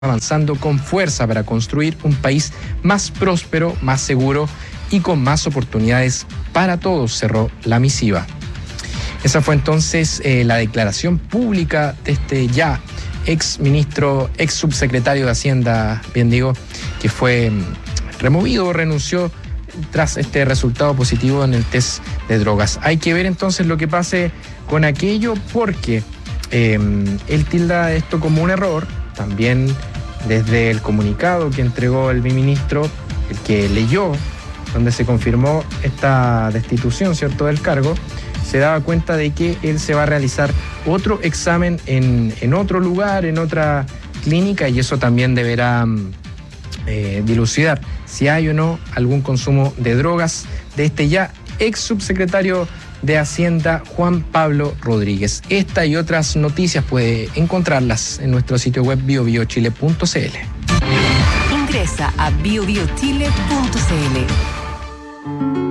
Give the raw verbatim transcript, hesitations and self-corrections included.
avanzando con fuerza para construir un país más próspero, más seguro y con más oportunidades para todos, cerró la misiva. Esa fue entonces eh, la declaración pública de este ya ex ministro, ex subsecretario de Hacienda, bien digo, que fue removido o renunció tras este resultado positivo en el test de drogas. Hay que ver entonces lo que pase con aquello, porque eh, él tilda esto como un error. También desde el comunicado que entregó el ministro, el que leyó, donde se confirmó esta destitución, ¿cierto?, del cargo, se daba cuenta de que él se va a realizar otro examen en, en otro lugar, en otra clínica, y eso también deberá eh, dilucidar si hay o no algún consumo de drogas de este ya ex subsecretario de Hacienda, Juan Pablo Rodríguez. Esta y otras noticias puede encontrarlas en nuestro sitio web bio bio chile punto c l. Ingresa a bio bio chile punto c l.